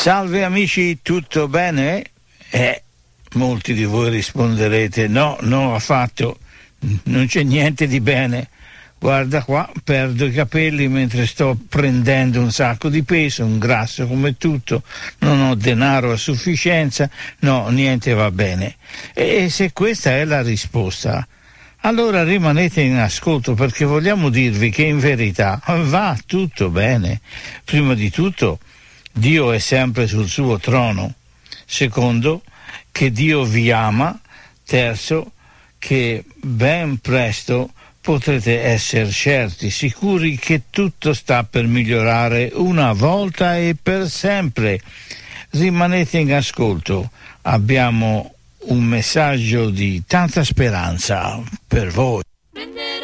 Salve amici, tutto bene? Molti di voi risponderete no, affatto, non c'è niente di bene. Guarda qua, perdo i capelli mentre sto prendendo un sacco di peso, un grasso come tutto, non ho denaro a sufficienza, no, niente va bene. E se questa è la risposta, allora rimanete in ascolto, perché vogliamo dirvi che in verità va tutto bene. Prima di tutto, Dio è sempre sul suo trono. Secondo, che Dio vi ama. Terzo, che ben presto potrete essere certi, sicuri che tutto sta per migliorare una volta e per sempre. Rimanete in ascolto, abbiamo un messaggio di tanta speranza per voi.